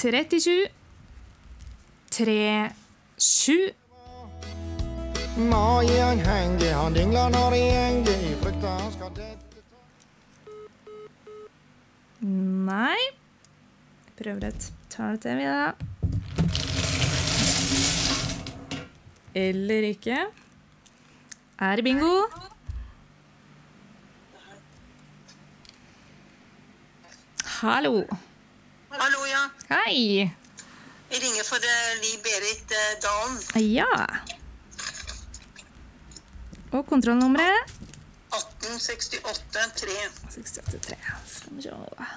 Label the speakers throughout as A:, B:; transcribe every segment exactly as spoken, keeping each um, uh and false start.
A: trettisju, tre, sju.
B: Magen henger, han dingler når i henger, i frykta han skal dette.
A: Nei. Prøver et tall til vi da. Eller ikke. Er det bingo? Hallo.
C: Hallo, ja.
A: Hei.
C: Jeg ringer for uh, Li-Berit uh, Dalen.
A: Ja. Og kontrollnummeret?
C: atten sekstiåtte tre.
A: sekstiåtte tre. Skal vi se.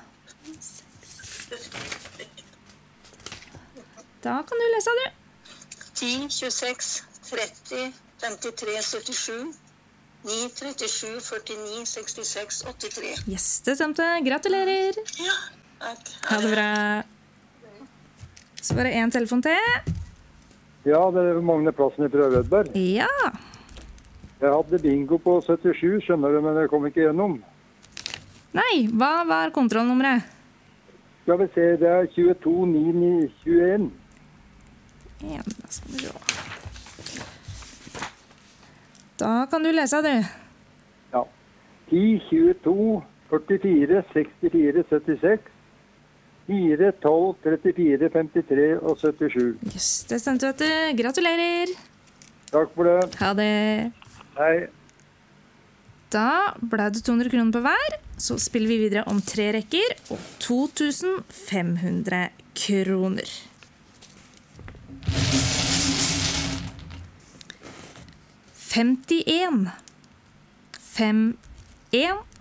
A: Da kan du lese, du.
C: ti tjueseks tretti femtitre syttisju ni trettisju førtini sekstiseks åttitre.
A: Yes, det stemte. Gratulerer.
C: Ja, takk.
A: Ha det bra. Så var det en telefon til.
D: Ja, det er Magne Plassen i Prøvedberg.
A: Ja.
D: Jeg hadde bingo på syttisju, skjønner du, men jeg kom ikke gjennom.
A: Nei, hva var kontrollnummeret?
D: Skal vi se, det er tjueto ni ni tjueen.
A: Ja, da skal vi se. Da kan du lese, du.
D: Ja. ti tjueto førtifire sekstifire syttiseks fire tolv trettifire femtitre og syttisju.
A: Yes, det stemte, vet du. Gratulerer.
D: Takk for det.
A: Ha det.
D: Hei.
A: Da ble det to hundre kroner på hver. Så spiller vi videre om tre rekker og to tusen fem hundre kroner. femtien. Fem, en.